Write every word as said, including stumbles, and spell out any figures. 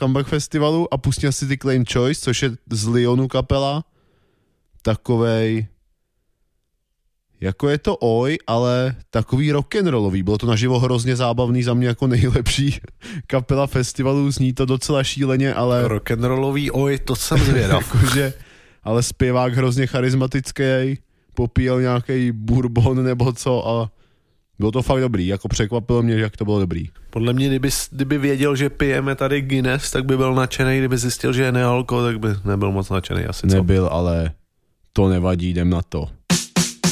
Comeback Festivalu a pustil si ty Claim Choice, což je z Lyonu kapela. Takovej, jako je to oj, ale takový rock'n'rollový. Bylo to naživo hrozně zábavný, za mě jako nejlepší kapela festivalu, zní to docela šíleně, ale... Rock'n'rollový oj, to jsem zvědav. Jakože, ale zpěvák hrozně charismatický, popíjel nějaký bourbon nebo co a bylo to fakt dobrý, jako překvapilo mě, jak to bylo dobrý. Podle mě, kdyby, kdyby věděl, že pijeme tady Guinness, tak by byl nadšený, kdyby zjistil, že je nealko, tak by nebyl moc nadšený asi, co? Nebyl, ale to nevadí, jdem na to.